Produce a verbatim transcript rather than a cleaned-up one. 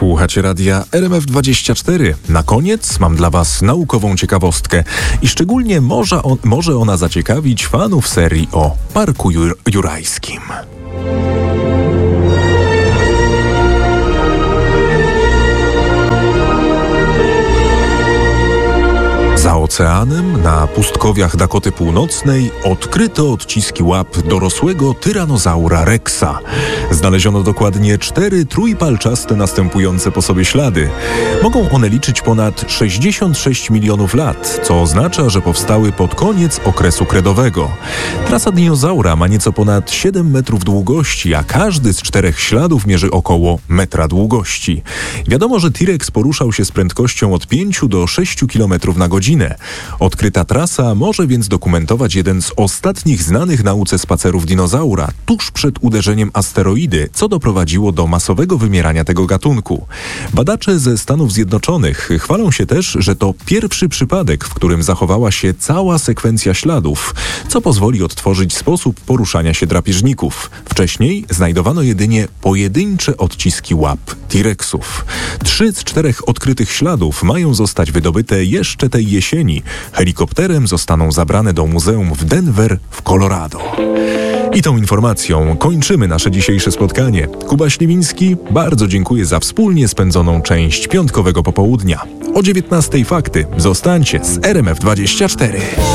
Słuchacie radia R M F dwadzieścia cztery. Na koniec mam dla Was naukową ciekawostkę i szczególnie może, on, może ona zaciekawić fanów serii o Parku Jur- Jurajskim. Za oceanem, na pustkowiach Dakoty Północnej, odkryto odciski łap dorosłego tyranozaura Rexa. Znaleziono dokładnie cztery trójpalczaste następujące po sobie ślady. Mogą one liczyć ponad sześćdziesiąt sześć milionów lat, co oznacza, że powstały pod koniec okresu kredowego. Trasa dinozaura ma nieco ponad siedem metrów długości, a każdy z czterech śladów mierzy około metra długości. Wiadomo, że T-Rex poruszał się z prędkością od pięciu do sześciu kilometrów na godzinę. Odkryta trasa może więc dokumentować jeden z ostatnich znanych nauce spacerów dinozaura tuż przed uderzeniem asteroidy, co doprowadziło do masowego wymierania tego gatunku. Badacze ze Stanów Zjednoczonych chwalą się też, że to pierwszy przypadek, w którym zachowała się cała sekwencja śladów, co pozwoli odtworzyć sposób poruszania się drapieżników. Wcześniej znajdowano jedynie pojedyncze odciski łap T-Rexów. Trzy z czterech odkrytych śladów mają zostać wydobyte jeszcze tej jesieni. Helikopterem zostaną zabrane do muzeum w Denver w Colorado. I tą informacją kończymy nasze dzisiejsze spotkanie. Kuba Śliwiński, bardzo dziękuję za wspólnie spędzoną część piątkowego popołudnia. O dziewiętnastej fakty. Zostańcie z R M F dwadzieścia cztery.